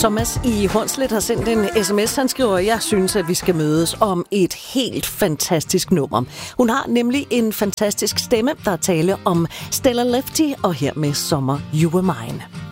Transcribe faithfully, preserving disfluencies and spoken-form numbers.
Thomas i Hornslet har sendt en sms. Han skriver, jeg synes, at vi skal mødes om et helt fantastisk nummer. Hun har nemlig en fantastisk stemme, der taler om Stella Lefty, og her med Summer You Were Mine.